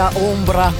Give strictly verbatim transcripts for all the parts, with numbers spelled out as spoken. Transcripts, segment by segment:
Umbra.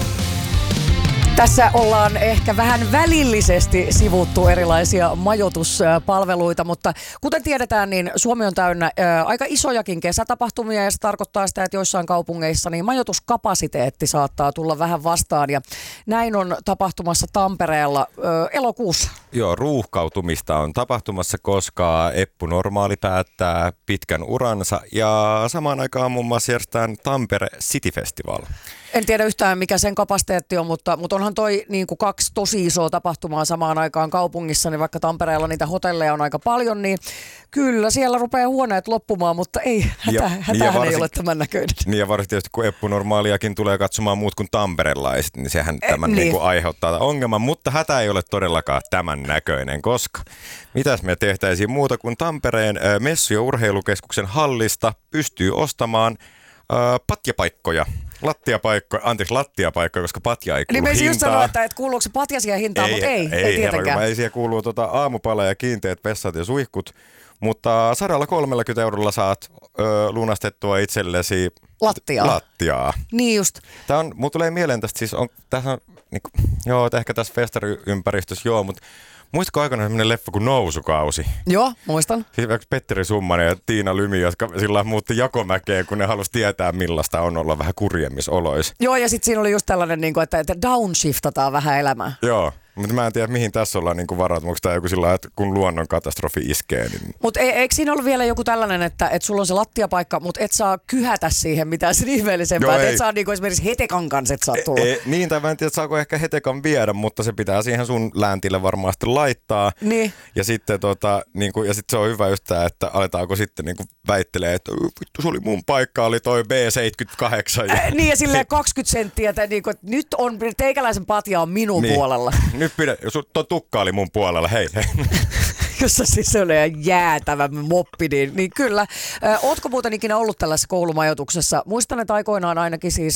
Tässä ollaan ehkä vähän välillisesti sivuttu erilaisia majoituspalveluita, mutta kuten tiedetään, niin Suomi on täynnä ää, aika isojakin kesätapahtumia ja se tarkoittaa sitä, että joissain kaupungeissa niin majoituskapasiteetti saattaa tulla vähän vastaan ja näin on tapahtumassa Tampereella ää, elokuussa. Joo, ruuhkautumista on tapahtumassa, koska Eppu Normaali päättää pitkän uransa ja samaan aikaan muun muassa järjestetään Tampere City Festival. En tiedä yhtään, mikä sen kapasiteetti on, mutta, mutta onhan toi niin kuin kaksi tosi isoa tapahtumaa samaan aikaan kaupungissa, niin vaikka Tampereella niitä hotelleja on aika paljon, niin kyllä siellä rupeaa huoneet loppumaan, mutta ei, hätä, hätähän ei ole tämän näköinen. Niin ja varsinkin tietysti, kun Eppu Normaaliakin tulee katsomaan muut kuin tamperelaiset, niin sehän tämän eh, niin. niin Niin aiheuttaa ongelman, mutta hätä ei ole todellakaan tämän näköinen, koska mitäs me tehtäisiin muuta kuin Tampereen messu- ja urheilukeskuksen hallista pystyy ostamaan äh, patjapaikkoja. Lattiapaikkoja, anteeksi lattiapaikkoja, koska patja ei kuulu hintaan. Niin me just sanoa, että, että kuuluuko se patja siihen hintaan, ei, mutta ei, ei, ei tietenkään. Herra, ei siihen kuuluu tota aamupala ja kiinteät vessat ja suihkut, mutta sata kolmekymmentä eurolla saat ö, lunastettua itsellesi lattiaa. lattiaa. Niin just. Tää on, mulla tulee mieleen tästä siis, on, tässä on, niin kuin, joo, ehkä tässä festariympäristössä joo, mutta muistatko aikanaan sellainen leffa kuin Nousukausi? Joo, muistan. Siis Petteri Summanen ja Tiina Lymi, jotka sillä muutti Jakomäkeen, kun ne halusi tietää, millaista on olla vähän kurjemmissa oloissa. Joo, ja sitten siinä oli just tällainen, että, että downshiftataan vähän elämää. Joo, mutta mä en tiedä, mihin tässä ollaan niin varautunut. Onko tämä joku sillä lailla, että kun luonnon katastrofi iskee? Niin... Mutta e, eikö siinä ollut vielä joku tällainen, että, että sulla on se lattiapaikka, mutta et saa kyhätä siihen mitään sen ihmeellisempää. Joo, et saa niin kuin esimerkiksi hetekan kanssa, et saa tulla. E, e, niin, tai mä en tiedä, saako ehkä hetekan viedä, mutta se pitää siihen sun läntille varmasti laittaa. Niin. Ja sitten tota, niin kuin, ja sit se on hyvä just tämä, että aletaanko sitten niin kuin väittelee, että vittu, se oli mun paikka, oli toi B seitsemänkymmentäkahdeksan. Ja... Ä, niin ja silleen kaksikymmentä senttiä, että, niin kuin, että nyt on, teikäläisen patja on minun niin. puolella. Nyt pidä, tuo tukka oli mun puolella, hei hei. Jossa siis se oli jäätävä moppi, niin, niin kyllä. Ö, ootko muuten ikinä ollut tällaisessa koulumajoituksessa? Muistan, että aikoinaan ainakin siis...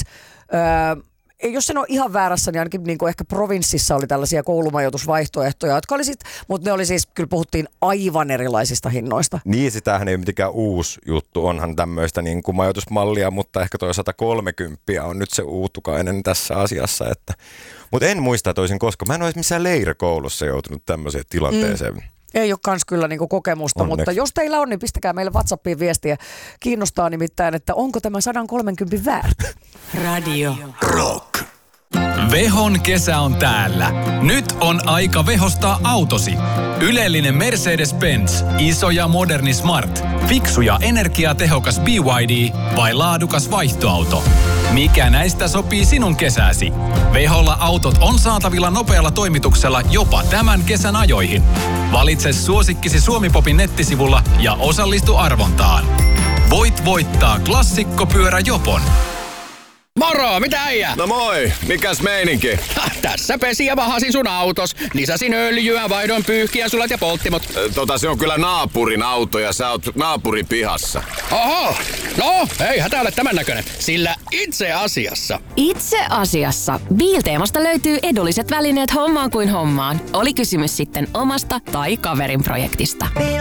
Ö, jos en ole ihan väärässä, niin ainakin niin kuin ehkä provinssissa oli tällaisia koulumajoitusvaihtoehtoja, jotka oli sit, mutta ne oli siis, kyllä puhuttiin aivan erilaisista hinnoista. Niin, sitähän ei ole mitenkään uusi juttu, onhan tämmöistä niin kuin majoitusmallia, mutta ehkä toi sata kolmekymmentä on nyt se uutukainen tässä asiassa. Että... Mutta en muista toisin, koska mä en ole missään leirikoulussa joutunut tämmöiseen tilanteeseen. Mm. Ei ole kans kyllä niinku kokemusta, onneksi. Mutta jos teillä on, niin pistäkää meille WhatsAppiin viestiä. Kiinnostaa nimittäin, että onko tämä sata kolmekymmentä väärti? Radio Rock. Vehon kesä on täällä. Nyt on aika vehostaa autosi. Ylellinen Mercedes-Benz, iso ja moderni Smart, fiksu ja energiatehokas B Y D vai laadukas vaihtoauto? Mikä näistä sopii sinun kesäsi? Veholla autot on saatavilla nopealla toimituksella jopa tämän kesän ajoihin. Valitse suosikkisi Suomi-popin nettisivulla ja osallistu arvontaan. Voit voittaa klassikkopyörä Jopon. Moro, mitä äijä? No moi, mikäs meininki? Ha, tässä pesi ja vahasin sun autos. Lisäsin öljyä, vaihdoin pyyhkiäsulat ja polttimot. Tota se on kyllä naapurin auto ja sä oot naapurin pihassa. Oho, no ei hätä ole tämän näköinen, sillä itse asiassa. Itse asiassa. Biilteemasta löytyy edulliset välineet hommaan kuin hommaan. Oli kysymys sitten omasta tai kaverin projektista.